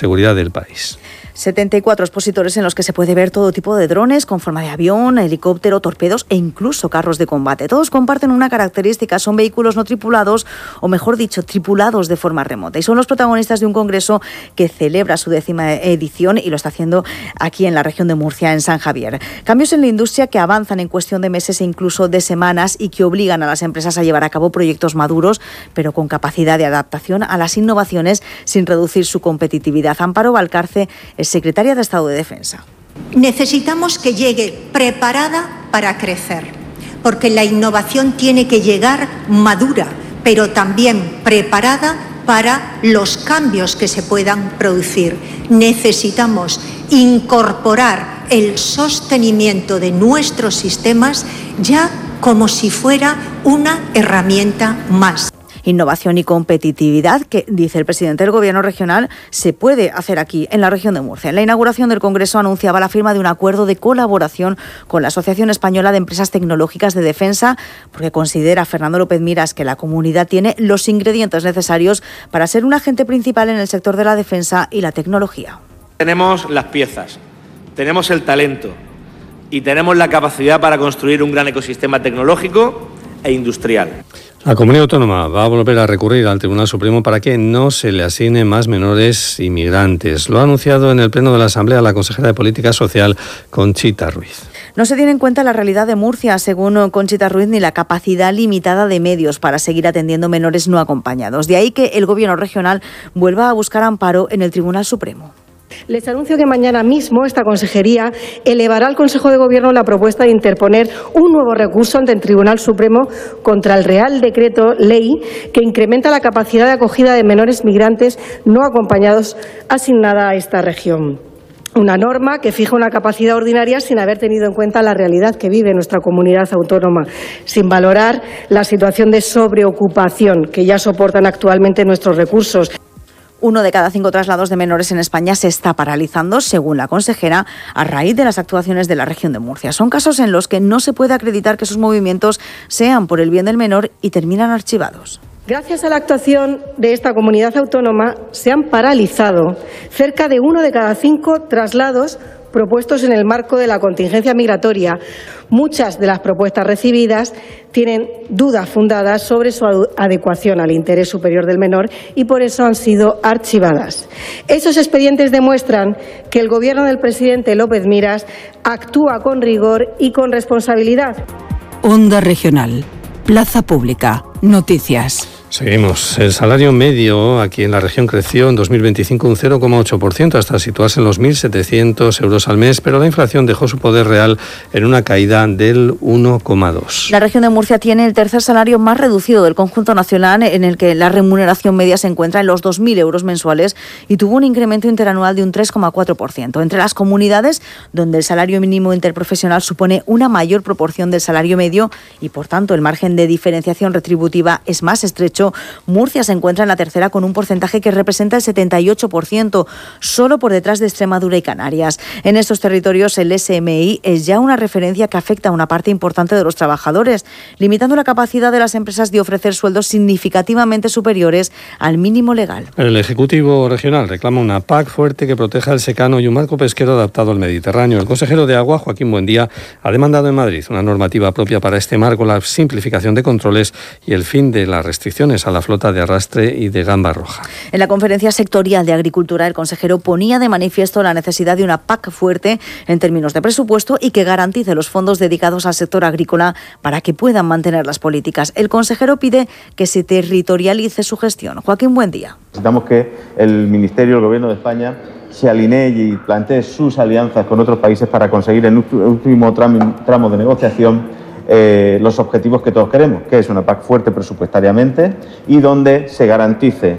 seguridad del país. 74 expositores en los que se puede ver todo tipo de drones con forma de avión, helicóptero, torpedos e incluso carros de combate. Todos comparten una característica, son vehículos no tripulados, o mejor dicho, tripulados de forma remota. Y son los protagonistas de un congreso que celebra su 10ª edición y lo está haciendo aquí en la región de Murcia, en San Javier. Cambios en la industria que avanzan en cuestión de meses e incluso de semanas y que obligan a las empresas a llevar a cabo proyectos maduros, pero con capacidad de adaptación a las innovaciones sin reducir su competitividad. Amparo Valcarce es secretaria de Estado de Defensa. Necesitamos que llegue preparada para crecer, porque la innovación tiene que llegar madura, pero también preparada para los cambios que se puedan producir. Necesitamos incorporar el sostenimiento de nuestros sistemas ya como si fuera una herramienta más. Innovación y competitividad que, dice el presidente del Gobierno regional, se puede hacer aquí, en la región de Murcia. En la inauguración del Congreso anunciaba la firma de un acuerdo de colaboración con la Asociación Española de Empresas Tecnológicas de Defensa, porque considera Fernando López Miras que la comunidad tiene los ingredientes necesarios para ser un agente principal en el sector de la defensa y la tecnología. Tenemos las piezas, tenemos el talento y tenemos la capacidad para construir un gran ecosistema tecnológico e industrial. La comunidad autónoma va a volver a recurrir al Tribunal Supremo para que no se le asignen más menores inmigrantes. Lo ha anunciado en el Pleno de la Asamblea la consejera de Política Social, Conchita Ruiz. No se tiene en cuenta la realidad de Murcia, según Conchita Ruiz, ni la capacidad limitada de medios para seguir atendiendo menores no acompañados. De ahí que el Gobierno regional vuelva a buscar amparo en el Tribunal Supremo. Les anuncio que mañana mismo esta consejería elevará al Consejo de Gobierno la propuesta de interponer un nuevo recurso ante el Tribunal Supremo contra el Real Decreto Ley que incrementa la capacidad de acogida de menores migrantes no acompañados asignada a esta región. Una norma que fija una capacidad ordinaria sin haber tenido en cuenta la realidad que vive nuestra comunidad autónoma, sin valorar la situación de sobreocupación que ya soportan actualmente nuestros recursos. 1 de cada 5 traslados de menores en España se está paralizando, según la consejera, a raíz de las actuaciones de la región de Murcia. Son casos en los que no se puede acreditar que sus movimientos sean por el bien del menor y terminan archivados. Gracias a la actuación de esta comunidad autónoma se han paralizado cerca de 1 de cada 5 traslados propuestos en el marco de la contingencia migratoria. Muchas de las propuestas recibidas tienen dudas fundadas sobre su adecuación al interés superior del menor y por eso han sido archivadas. Esos expedientes demuestran que el Gobierno del presidente López Miras actúa con rigor y con responsabilidad. Onda Regional, Plaza Pública, Noticias. Seguimos. El salario medio aquí en la región creció en 2025 un 0,8% hasta situarse en los 1.700 euros al mes, pero la inflación dejó su poder real en una caída del 1,2%. La región de Murcia tiene el tercer salario más reducido del conjunto nacional, en el que la remuneración media se encuentra en los 2.000 euros mensuales y tuvo un incremento interanual de un 3,4%. Entre las comunidades donde el salario mínimo interprofesional supone una mayor proporción del salario medio y, por tanto, el margen de diferenciación retributiva es más estrecho, Murcia se encuentra en la tercera con un porcentaje que representa el 78%, solo por detrás de Extremadura y Canarias. En estos territorios el SMI es ya una referencia que afecta a una parte importante de los trabajadores, limitando la capacidad de las empresas de ofrecer sueldos significativamente superiores al mínimo legal. El Ejecutivo Regional reclama una PAC fuerte que proteja el secano y un marco pesquero adaptado al Mediterráneo. El consejero de Agua, Joaquín Buendía, ha demandado en Madrid una normativa propia para este marco, la simplificación de controles y el fin de las restricciones a la flota de arrastre y de gamba roja. En la conferencia sectorial de Agricultura, el consejero ponía de manifiesto la necesidad de una PAC fuerte en términos de presupuesto y que garantice los fondos dedicados al sector agrícola para que puedan mantener las políticas. El consejero pide que se territorialice su gestión. Joaquín Buendía. Necesitamos que el Ministerio, el Gobierno de España, se alinee y plantee sus alianzas con otros países para conseguir en el último tramo de negociación los objetivos que todos queremos, que es una PAC fuerte presupuestariamente y donde se garantice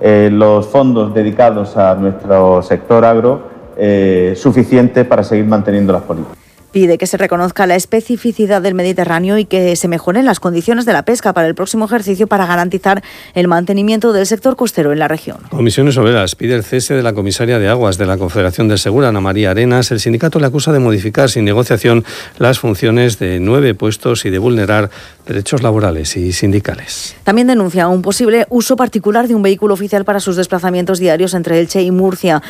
los fondos dedicados a nuestro sector agro suficientes para seguir manteniendo las políticas. Pide que se reconozca la especificidad del Mediterráneo y que se mejoren las condiciones de la pesca para el próximo ejercicio para garantizar el mantenimiento del sector costero en la región. Comisiones Obreras pide el cese de la comisaria de Aguas de la Confederación del Segura, Ana María Arenas. El sindicato le acusa de modificar sin negociación las funciones de 9 puestos y de vulnerar derechos laborales y sindicales. También denuncia un posible uso particular de un vehículo oficial para sus desplazamientos diarios entre Elche y Murcia.